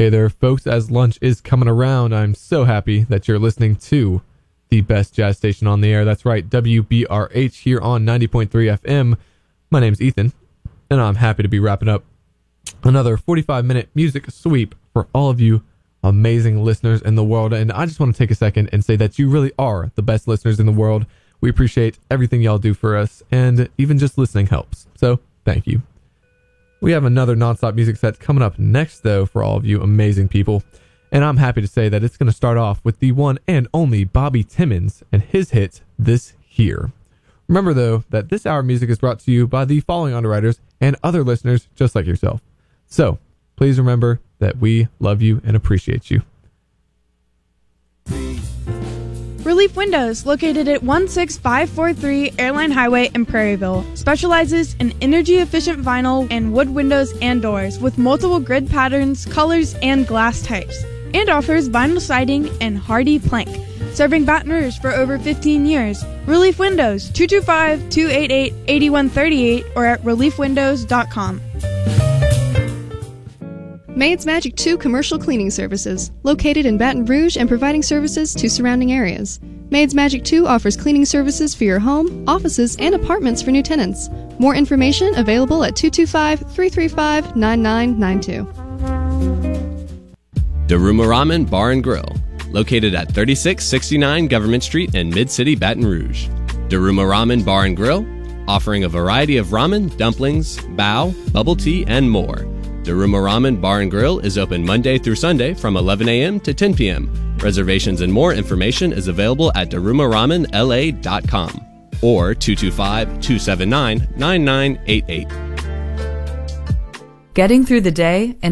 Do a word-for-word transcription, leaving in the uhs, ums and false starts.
Hey there, folks. As lunch is coming around, I'm so happy that you're listening to the best jazz station on the air. That's right, W B R H here on ninety point three F M. My name's Ethan, and I'm happy to be wrapping up another forty-five minute music sweep for all of you amazing listeners in the world. And I just want to take a second and say that you really are the best listeners in the world. We appreciate everything y'all do for us, and even just listening helps. So, thank you. We have another nonstop music set coming up next, though, for all of you amazing people. And I'm happy to say that it's going to start off with the one and only Bobby Timmons and his hit, This Here. Remember, though, that this hour of music is brought to you by the following underwriters and other listeners just like yourself. So, please remember that we love you and appreciate you. Relief Windows, located at one six five four three Airline Highway in Prairieville, specializes in energy-efficient vinyl and wood windows and doors with multiple grid patterns, colors, and glass types, and offers vinyl siding and hardy plank. Serving Baton Rouge for over fifteen years. Relief Windows, two two five, two eight eight, eight one three eight or at relief windows dot com. Maids Magic two Commercial Cleaning Services, located in Baton Rouge and providing services to surrounding areas. Maids Magic two offers cleaning services for your home, offices, and apartments for new tenants. More information available at two two five, three three five, nine nine nine two. Daruma Ramen Bar and Grill, located at thirty-six sixty-nine Government Street in Mid-City, Baton Rouge. Daruma Ramen Bar and Grill, offering a variety of ramen, dumplings, bao, bubble tea, and more. Daruma Ramen Bar and Grill is open Monday through Sunday from eleven a.m. to ten p.m. Reservations and more information is available at daruma ramen l a dot com or two two five, two seven nine, nine nine eight eight. Getting through the day and